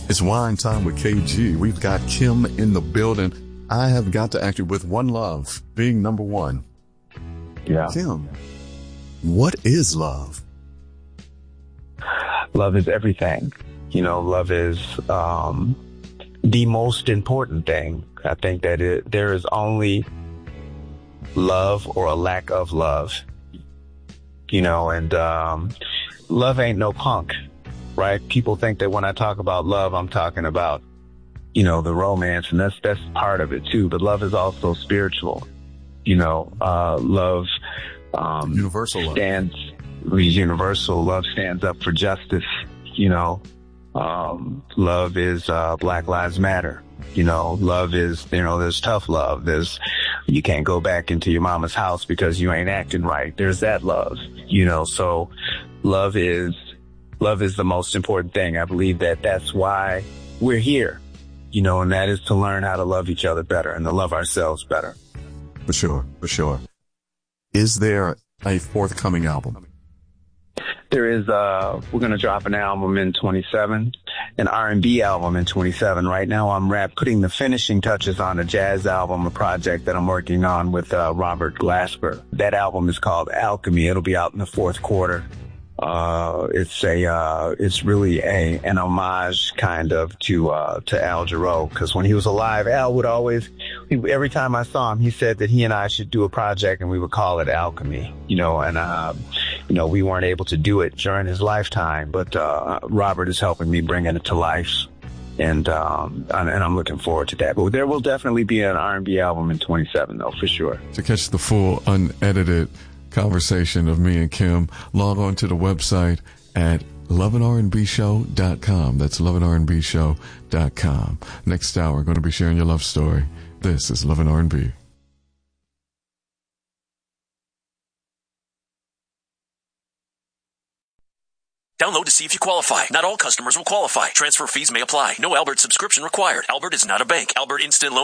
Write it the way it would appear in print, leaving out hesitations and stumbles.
It's wine time with KG. We've got Kim in the building. I have got to ask you, with One Love being number one. Yeah. Kim, what is love? Love is everything. Love is the most important thing. I think that there is only love or a lack of love. And love ain't no punk, right? People think that when I talk about love, I'm talking about, the romance, and that's part of it too. But love is also spiritual. Love Universal love. Universal love stands up for justice. Love is Black Lives Matter. Love is, there's tough love. You can't go back into your mama's house because you ain't acting right. There's that love. So love is the most important thing. I believe that that's why we're here, and that is to learn how to love each other better and to love ourselves better. For sure. Is there a forthcoming album? There is, we're going to drop an album in 27, an R&B album in 27. Right now I'm putting the finishing touches on a jazz album, a project that I'm working on with Robert Glasper. That album is called Alchemy. It'll be out in the fourth quarter. It's really an homage kind of to Al Jarreau, because when he was alive, Al would always, every time I saw him, he said that he and I should do a project and we would call it Alchemy, and we weren't able to do it during his lifetime, but Robert is helping me bringing it to life. And I'm looking forward to that. But there will definitely be an R&B album in 27 though, for sure. To catch the full unedited conversation of me and Kim, log on to the website at loveandrnbshow.com. That's loveandrnbshow.com. Next hour, going to be sharing your love story. This is Love and R&B. Download to see if you qualify. Not all customers will qualify. Transfer fees may apply. No Albert subscription required. Albert is not a bank. Albert Instant Loan